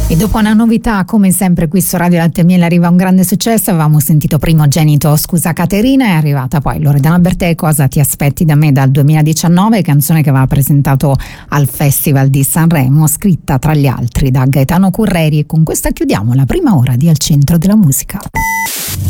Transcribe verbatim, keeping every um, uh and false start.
E dopo una novità, come sempre qui su Radio Latte e Miele arriva un grande successo. Avevamo sentito Primogenito, Scusa Caterina, è arrivata poi Loredana Bertè, Cosa ti aspetti da me, dal duemiladiciannove, canzone che aveva presentato al Festival di Sanremo, scritta tra gli altri da Gaetano Curreri, e con questa chiudiamo la prima ora di Al Centro della Musica.